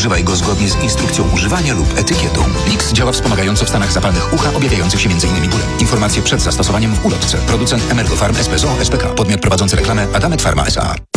Używaj go zgodnie z instrukcją używania lub etykietą. Lix działa wspomagająco w stanach zapalnych ucha objawiających się m.in. bólem. Informacje przed zastosowaniem w ulotce. Producent Emergofarm S.P.Z.O. S.P.K. Podmiot prowadzący reklamę Adamet Pharma S.A.